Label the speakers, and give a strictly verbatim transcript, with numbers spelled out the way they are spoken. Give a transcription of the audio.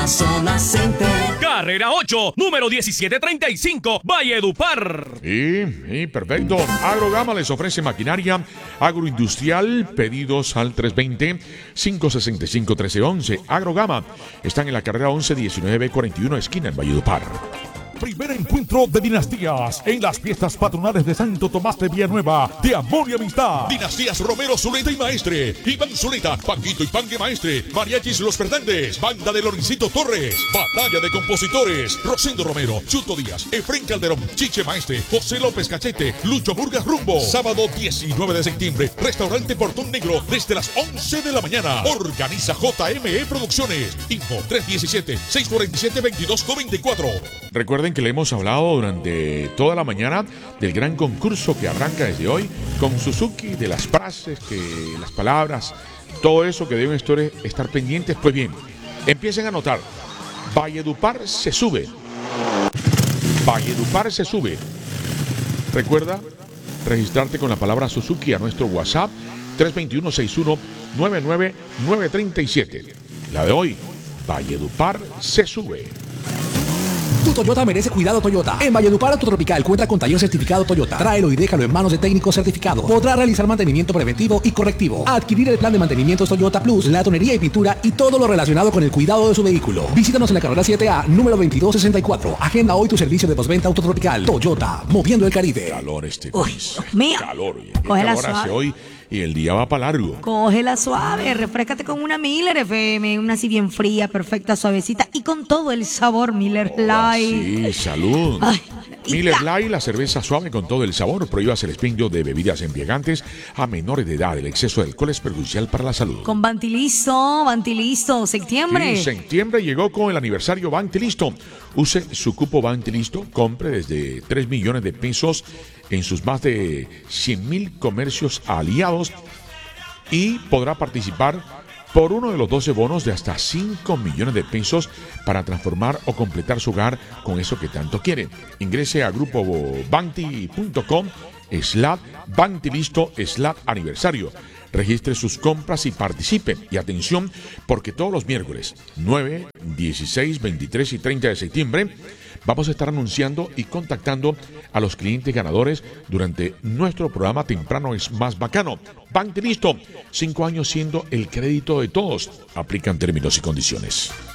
Speaker 1: Zona Center.
Speaker 2: Carrera ocho, número diecisiete treinta y cinco, Valledupar.
Speaker 3: Y, y perfecto. Agrogama les ofrece maquinaria agroindustrial. Pedidos al tres veinte, cinco sesenta y cinco, trece once. Agrogama están en la carrera once diecinueve cuarenta y uno, esquina en Valledupar.
Speaker 4: Primer encuentro de dinastías en las fiestas patronales de Santo Tomás de Villanueva, de amor y amistad.
Speaker 5: Dinastías Romero, Zuleta y Maestre, Iván Zuleta, Panguito y Pangue Maestre, Mariachis Los Fernández, Banda de Lorencito Torres, Batalla de Compositores, Rosendo Romero, Chuto Díaz, Efren Calderón, Chiche Maestre, José López Cachete, Lucho Burgas Rumbo. Sábado diecinueve de septiembre, Restaurante Portón Negro, desde las once de la mañana. Organiza J M E Producciones. Info tres diecisiete, seis cuarenta y siete, veintidós noventa y cuatro.
Speaker 3: Recuerden que le hemos hablado durante toda la mañana del gran concurso que arranca desde hoy con Suzuki, de las frases, que las palabras, todo eso que deben estar pendientes. Pues bien, empiecen a anotar. Valledupar se sube. Valledupar se sube. Recuerda registrarte con la palabra Suzuki a nuestro WhatsApp tres dos uno, seis uno nueve nueve nueve tres siete. La de hoy, Valledupar se sube.
Speaker 6: Tu Toyota merece cuidado Toyota. En Valledupar Autotropical cuenta con taller certificado Toyota. Tráelo y déjalo en manos de técnicos certificados. Podrá realizar mantenimiento preventivo y correctivo. Adquirir el plan de mantenimientos Toyota Plus, la tonería y pintura y todo lo relacionado con el cuidado de su vehículo. Visítanos en la carrera siete A, número veintidós sesenta y cuatro. Agenda hoy tu servicio de postventa Autotropical. Toyota, moviendo el Caribe.
Speaker 3: Calor este
Speaker 7: Uy,
Speaker 3: país.
Speaker 7: Dios mío.
Speaker 3: Calor. Oye, qué
Speaker 7: Cógela
Speaker 3: calor hace
Speaker 7: suave.
Speaker 3: hoy y el día va para largo.
Speaker 7: Cógela suave, refrescate con una Miller F M, una así bien fría, perfecta, suavecita y con todo el sabor Miller
Speaker 3: Hola,
Speaker 7: Light.
Speaker 3: sí, salud.
Speaker 7: Ay,
Speaker 3: Miller
Speaker 7: ya.
Speaker 3: Light, la cerveza suave con todo el sabor. Prohíbas el expendio de bebidas embriagantes a menores de edad. El exceso de alcohol es perjudicial para la salud.
Speaker 7: Con Bantilisto, Bantilisto, septiembre.
Speaker 3: Sí, septiembre llegó con el aniversario Bantilisto. Use su cupo Bantilisto, compre desde tres millones de pesos en sus más de cien mil comercios aliados y podrá participar por uno de los doce bonos de hasta cinco millones de pesos para transformar o completar su hogar con eso que tanto quiere. Ingrese a grupo banti punto com slash Bantilisto slash aniversario. Registre sus compras y participe. Y atención, porque todos los miércoles nueve, dieciséis, veintitrés y treinta de septiembre vamos a estar anunciando y contactando a los clientes ganadores durante nuestro programa Temprano es Más Bacano. Bantilisto, cinco años siendo el crédito de todos. Aplican términos y condiciones.